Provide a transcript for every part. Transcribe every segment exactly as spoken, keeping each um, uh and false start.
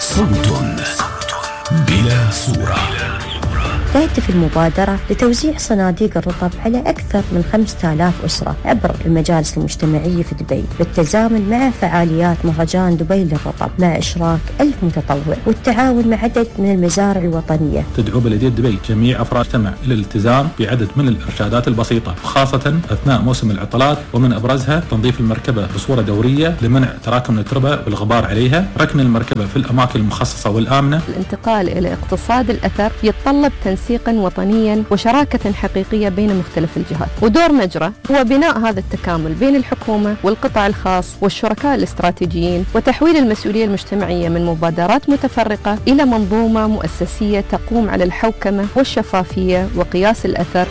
صوت بلا صورة. تهدف المبادرة لتوزيع صناديق الرطب على أكثر من خمسة آلاف أسرة عبر المجالس المجتمعية في دبي، بالتزامن مع فعاليات مهرجان دبي للرطب مع إشراك ألف متطوع والتعاون مع عدد من المزارع الوطنية. تدعو بلدية دبي جميع أفراد المجتمع إلى الالتزام بعدد من الإرشادات البسيطة، خاصة أثناء موسم العطلات، ومن أبرزها تنظيف المركبة بصورة دورية لمنع تراكم التربة والغبار عليها، ركن المركبة في الأماكن المخصصة والآمنة. الانتقال إلى اقتصاد الأثر يتطلب تنسيقا وطنيا وشراكة حقيقية بين مختلف الجهات، ودور مجرى هو بناء هذا التكامل بين الحكومة والقطاع الخاص والشركاء الاستراتيجيين، وتحويل المسؤولية المجتمعية من مبادرات متفرقة إلى منظومة مؤسسية تقوم على الحوكمة والشفافية وقياس الأثر.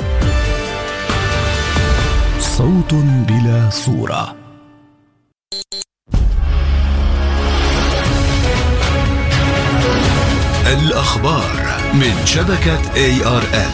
صوت بلا صورة. الأخبار من شبكة إيه آر إل.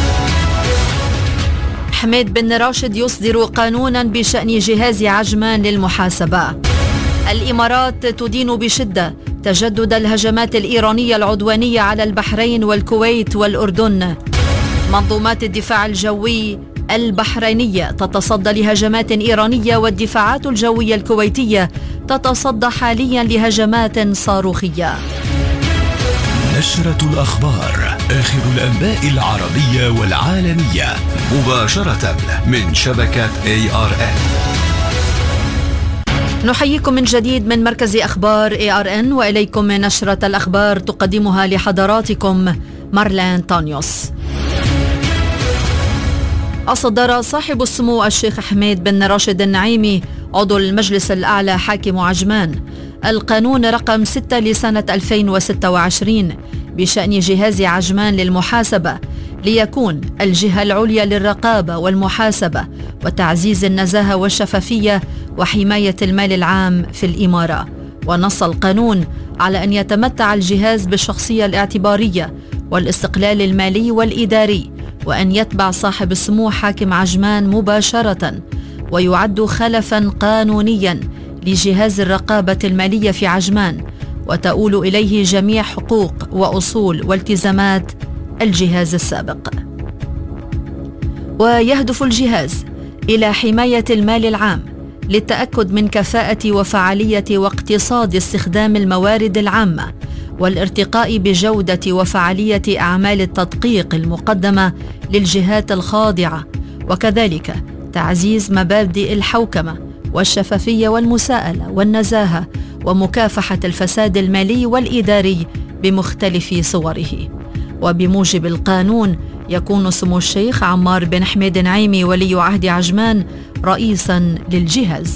حميد بن راشد يصدر قانونا بشأن جهاز عجمان للمحاسبة. الإمارات تدين بشدة تجدد الهجمات الإيرانية العدوانية على البحرين والكويت والأردن. منظومات الدفاع الجوي البحرينية تتصدى لهجمات إيرانية، والدفاعات الجوية الكويتية تتصدى حاليا لهجمات صاروخية. نشرة الأخبار، آخر الأنباء العربية والعالمية، مباشرة من شبكة إيه آر إل. نحييكم من جديد من مركز أخبار إيه آر إن، وإليكم نشرة الأخبار تقدمها لحضراتكم مارلين تانيوس. أصدر صاحب السمو الشيخ حميد بن راشد النعيمي عضو المجلس الأعلى حاكم عجمان القانون رقم ستة لسنة ألفين وستة وعشرين بشأن جهاز عجمان للمحاسبة، ليكون الجهة العليا للرقابة والمحاسبة وتعزيز النزاهة والشفافية وحماية المال العام في الإمارة. ونص القانون على أن يتمتع الجهاز بالشخصية الاعتبارية والاستقلال المالي والإداري، وأن يتبع صاحب السمو حاكم عجمان مباشرة، ويعد خلفا قانونيا لجهاز الرقابة المالية في عجمان، وتؤول إليه جميع حقوق وأصول والتزامات الجهاز السابق. ويهدف الجهاز إلى حماية المال العام للتأكد من كفاءة وفعالية واقتصاد استخدام الموارد العامة، والارتقاء بجودة وفعالية أعمال التدقيق المقدمة للجهات الخاضعة، وكذلك تعزيز مبادئ الحوكمة والشفافية والمساءلة والنزاهة ومكافحة الفساد المالي والإداري بمختلف صوره. وبموجب القانون يكون سمو الشيخ عمار بن حميد نعيمي ولي عهد عجمان رئيسا للجهاز.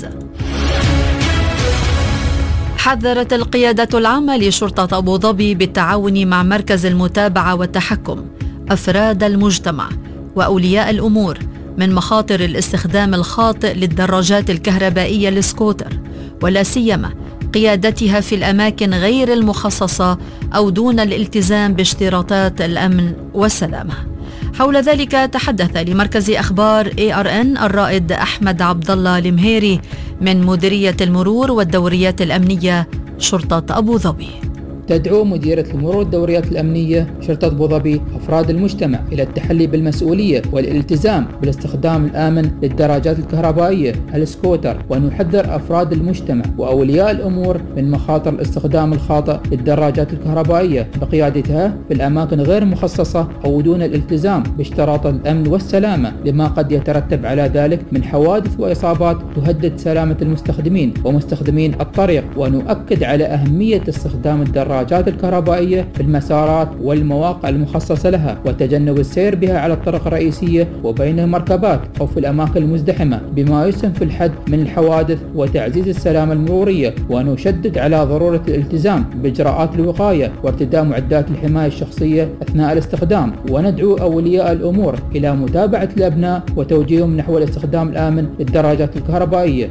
حذرت القيادة العامة لشرطة أبو ظبي بالتعاون مع مركز المتابعة والتحكم أفراد المجتمع وأولياء الأمور من مخاطر الاستخدام الخاطئ للدراجات الكهربائية السكوتر، ولا سيما قيادتها في الأماكن غير المخصصة أو دون الالتزام باشتراطات الأمن والسلامة. حول ذلك تحدث لمركز أخبار إيه آر إن الرائد أحمد عبد الله المهيري من مديرية المرور والدوريات الأمنية شرطة أبو ظبي. تدعو مديرية المرور والدوريات الأمنية شرطة أبو ظبي أفراد المجتمع إلى التحلي بالمسؤولية والالتزام بالاستخدام الآمن للدراجات الكهربائية السكوتر، وأن يحذر أفراد المجتمع وأولياء الأمور من مخاطر الاستخدام الخاطئ للدراجات الكهربائية بقيادتها في الأماكن غير مخصصة أو دون الالتزام باشتراط الأمن والسلامة، لما قد يترتب على ذلك من حوادث وإصابات تهدد سلامة المستخدمين ومستخدمين الطريق. ونؤكد على أهمية استخدام الدراجات الدراجات الكهربائية في المسارات والمواقع المخصصة لها، وتجنب السير بها على الطرق الرئيسية وبين المركبات أو في الأماكن المزدحمة، بما يسهم في الحد من الحوادث وتعزيز السلامة المرورية. ونشدد على ضرورة الالتزام بإجراءات الوقاية وارتداء معدات الحماية الشخصية أثناء الاستخدام. وندعو أولياء الأمور إلى متابعة الأبناء وتوجيههم نحو الاستخدام الآمن للدراجات الكهربائية.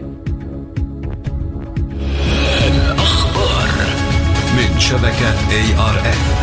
من شبكة إيه آر إن.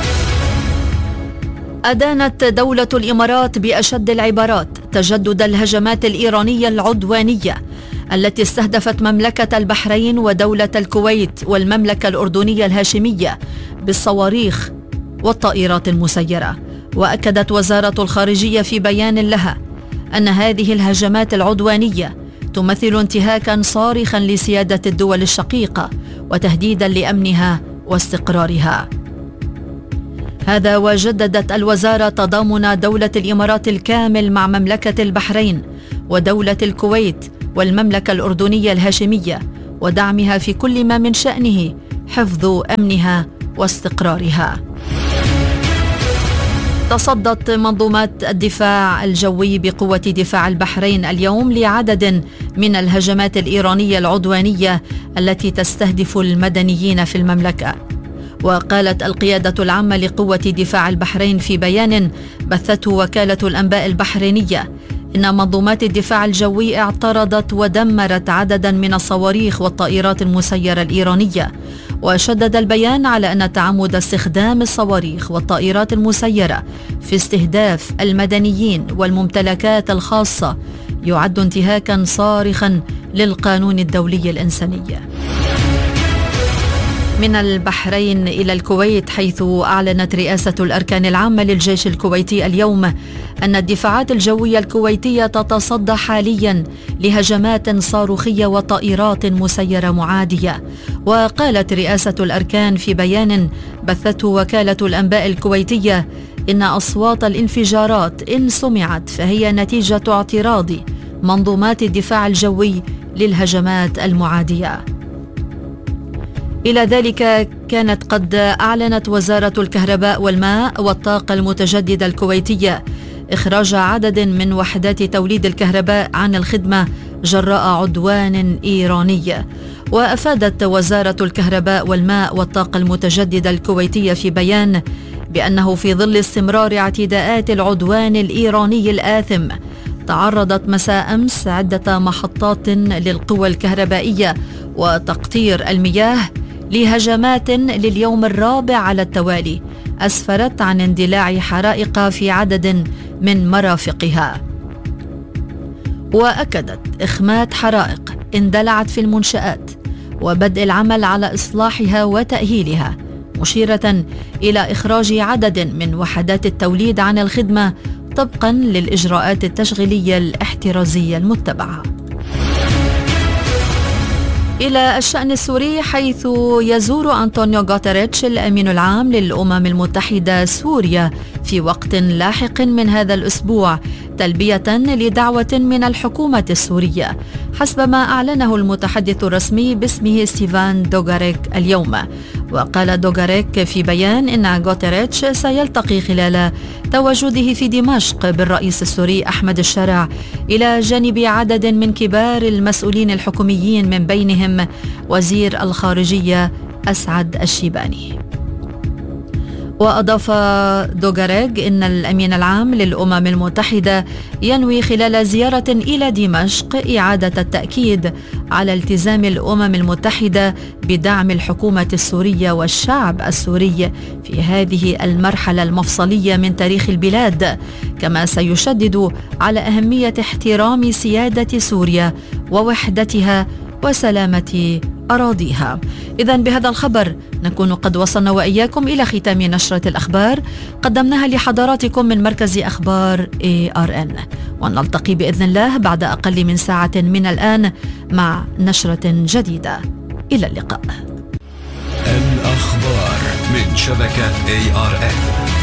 أدانت دولة الإمارات بأشد العبارات تجدد الهجمات الإيرانية العدوانية التي استهدفت مملكة البحرين ودولة الكويت والمملكة الأردنية الهاشمية بالصواريخ والطائرات المسيرة. وأكدت وزارة الخارجية في بيان لها أن هذه الهجمات العدوانية تمثل انتهاكا صارخا لسيادة الدول الشقيقة وتهديدا لأمنها واستقرارها. هذا وجددت الوزارة تضامن دولة الإمارات الكامل مع مملكة البحرين ودولة الكويت والمملكة الأردنية الهاشمية ودعمها في كل ما من شأنه حفظ أمنها واستقرارها. تصدت منظومات الدفاع الجوي بقوة دفاع البحرين اليوم لعدد من الهجمات الإيرانية العدوانية التي تستهدف المدنيين في المملكة. وقالت القيادة العامة لقوة دفاع البحرين في بيان بثته وكالة الأنباء البحرينية إن منظومات الدفاع الجوي اعترضت ودمرت عددا من الصواريخ والطائرات المسيرة الإيرانية. وشدد البيان على أن تعمد استخدام الصواريخ والطائرات المسيرة في استهداف المدنيين والممتلكات الخاصة يعد انتهاكا صارخا للقانون الدولي الإنساني. من البحرين إلى الكويت، حيث أعلنت رئاسة الأركان العامة للجيش الكويتي اليوم أن الدفاعات الجوية الكويتية تتصدى حاليا لهجمات صاروخية وطائرات مسيرة معادية. وقالت رئاسة الأركان في بيان بثته وكالة الأنباء الكويتية إن أصوات الانفجارات إن سمعت فهي نتيجة اعتراض منظومات الدفاع الجوي للهجمات المعادية. إلى ذلك كانت قد أعلنت وزارة الكهرباء والماء والطاقة المتجددة الكويتية إخراج عدد من وحدات توليد الكهرباء عن الخدمة جراء عدوان إيراني. وأفادت وزارة الكهرباء والماء والطاقة المتجددة الكويتية في بيان بأنه في ظل استمرار اعتداءات العدوان الإيراني الآثم، تعرضت مساء أمس عدة محطات للقوى الكهربائية وتقطير المياه لهجمات لليوم الرابع على التوالي أسفرت عن اندلاع حرائق في عدد من مرافقها. وأكدت إخماد حرائق اندلعت في المنشآت وبدء العمل على إصلاحها وتأهيلها، مشيرة إلى إخراج عدد من وحدات التوليد عن الخدمة طبقا للإجراءات التشغيلية الاحترازية المتبعة. إلى الشأن السوري، حيث يزور أنطونيو غوتيريتش الأمين العام للأمم المتحدة سوريا في وقت لاحق من هذا الأسبوع تلبية لدعوة من الحكومة السورية، حسب ما أعلنه المتحدث الرسمي باسمه ستيفان دوغاريك اليوم. وقال دوغاريك في بيان إن غوتيريتش سيلتقي خلال تواجده في دمشق بالرئيس السوري أحمد الشرع إلى جانب عدد من كبار المسؤولين الحكوميين من بينهم وزير الخارجية أسعد الشيباني. وأضاف دوغاريك إن الأمين العام للأمم المتحدة ينوي خلال زيارة إلى دمشق إعادة التأكيد على التزام الأمم المتحدة بدعم الحكومة السورية والشعب السوري في هذه المرحلة المفصلية من تاريخ البلاد، كما سيشدد على أهمية احترام سيادة سوريا ووحدتها وسلامة أراضيها. إذن بهذا الخبر نكون قد وصلنا وإياكم إلى ختام نشرة الأخبار قدمناها لحضراتكم من مركز أخبار إيه آر إن، ونلتقي بإذن الله بعد أقل من ساعة من الآن مع نشرة جديدة. إلى اللقاء. الأخبار من شبكة إيه آر إن.